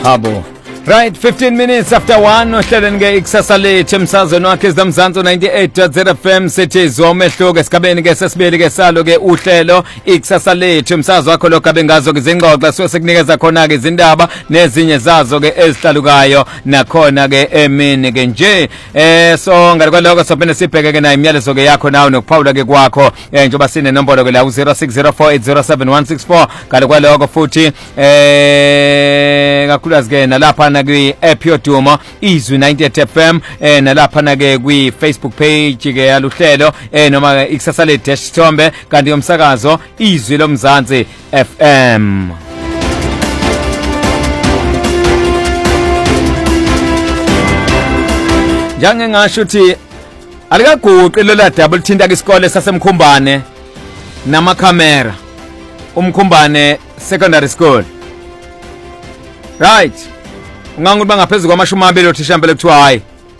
Habo. Right, 15 minutes after 1 ohlelweni ke ikusasa lethu emsazweni wakhe eZamzansi 98.0 FM sithi zomehluko esigabeni ke sesibili ke salo ke uhlelo ikusasa lethu emsazweni wakho lokho abengazo ke izingxoxo sekunikeza khona ke izindaba nezinye zazo ke ezihlalukayo nakhona ke emini ke nje so ngale kwaloko sophinde sibheke ke nayo imiyalezo ke yakho nawo nokuphawula ke kwakho njengoba sine nombolo ke la 0604807164 ngale kwaloko futhi kakhulukazi ke nalapha na kwi-app yodumo izwi 98 FM nalapha na ke kwi-Facebook page ke yaluhlelo noma ikusasa le dash Thombe kanti yomsakazo izwi lomzansi FM. Jange ngasho uthi alikaguqi lela double thinta kwisikole sasemkhumbane namakhamera umkhumbane secondary school. Right. Unganguthi bangaphezulu kwamashumi amabili othisha mpela kuthiwa hayi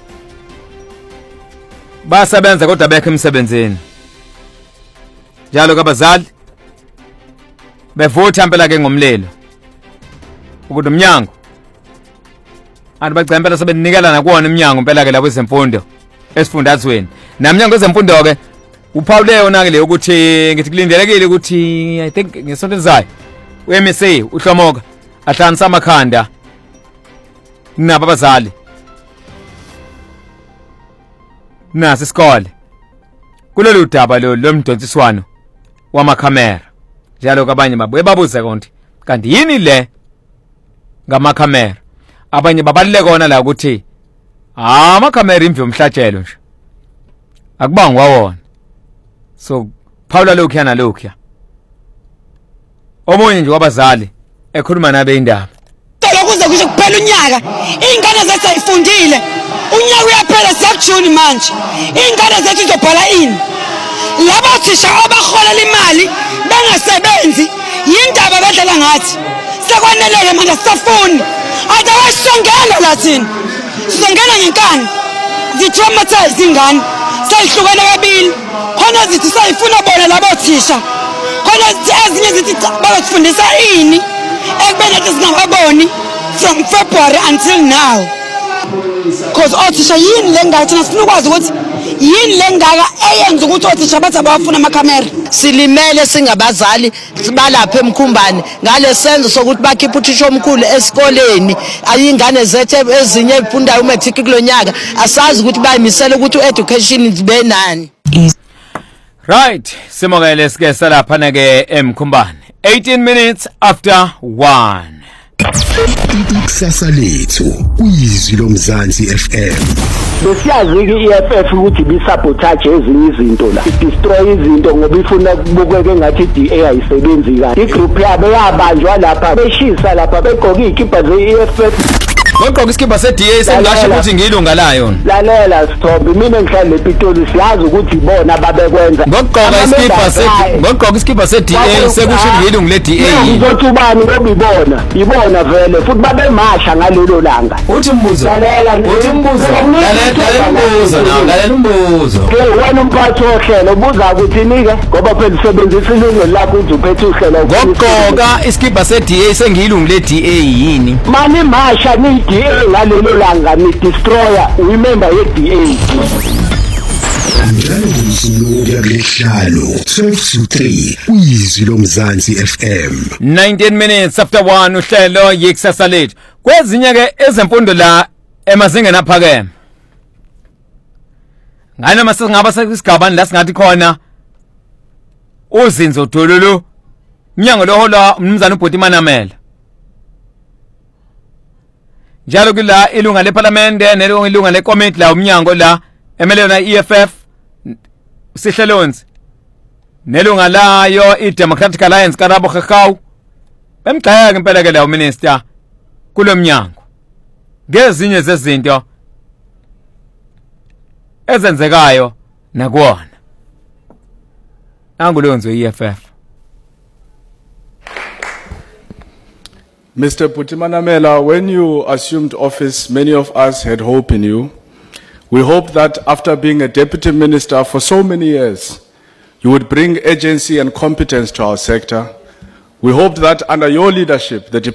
basebenza kodwa bekho emsebenzini. Njalo kabazali bevutha mpela ke ngomlilo ukuthi umnyango anibagcina mpela sebenikela nakuwona umnyango mpela ke la kwezemfundo esifundazweni namnyango wezemfundo ke uPaul Leona ke le ukuthi ngithi kulindelekile ukuthi I think ngesonto elizayo uMSA uhlomoka ahlanisa amakhanda nabo abazali nasi isikole kulolu daba lomdonsiswano wamakhamera njalo kabanye babuye babuza konke kanti yini le ngamakhamera abanye babaluleke kona la ukuthi amakhamera imvi yomhlatshelo nje akubangwa wona so Paula lokhu yana lokhu omunye nje wabazali ekhuluma nabe indaba kuze kusho kuphela unyaka ingane zethu ayifundile unyaka uyaphela siyakujuni manje ingane zethu izobhala ini laba thisha abaholela imali bangasebenzi yindaba badlala ngathi sekwaneleke manje sisafuni adawasongena lathini sizongena ngenkani zitraumatize ingane seyihlukene kabili khona zithi sayifuna bona labo thisha khona ezinye zithi bazofundisa ini ekubeni ethi singababoni from February until now because othisha yini lengathi nasifuna ukwazi ukuthi yini lengaka eyenza ukuthi othisha bathi abafuna amakhamera silimele singabazali sibalapha emkhumbane ngale senzo sokuthi bakhipha uthisha omkhulu esikoleni ayingane zethu ezinye ezifundayo umatric kulonyaka asazi ukuthi bayimisela ukuthi education zibe nani. Right, simokele sike salapha na ke emkhumbane 18 minutes after 1. Ikusasa lethu uyizwi lomzansi FM. Besiyazi iEFF ukuthi bisabotage ezinye izinto la destroy izinto ngoba ifuna kubukeke ngathi iDA ayisebenzi kahle igroup yabo yabanjwa lapha beshisa lapha begqoka izikipa zeEFF Ngogqoka isikipha seDA sengasho ukuthi ngilunga layo. Lalela Sithombe mina ngihlala lePitoli siyazi ukuthi ibona ababekwenza. Ngogqoka isikipha seDA sekusho ngilunga leDA. Uzothi ubani ngoba ibona vele futhi babemasha ngalelo langa. Uthi umbuzo. Lalela umbuzo. Wena umphathi wohlelo ubuza ukuthi nike ngoba phela usebenzisa ilungelo lakho ukuthi uphethe uhlelo. Ngogqoka isikipha seDA sengilunga leDA yini? Mani masha ni DA ngalelo langa ni destroyer remember ye DA njalo ngisuku yakuhlalo 12-3 uyizwi lomzansi FM 19 minutes after 1 uhlelo yikusasa lethu kwezinye ke ezemfundo la emazingeni aphakeme ngane masingaba sesigabani la singathi khona uzinzo Dololo umnyango lohola umnumzana uBhoti Manamela njalo kula ilunga leParliamente nelunga leCommittee la umnyango la emelele na EFF sihlelonzi nelunga layo iDemocratic Alliance Karabo Khakhawu bemgxeka impela ke la uminister kulomnyango ngezinye zezinto ezenzekayo nakuona angulonzo EFF. Mr. Bhoti Manamela, when you assumed office, many of us had hope in you. We hope that after being a deputy minister for so many years, you would bring agency and competence to our sector. We hope that under your leadership, the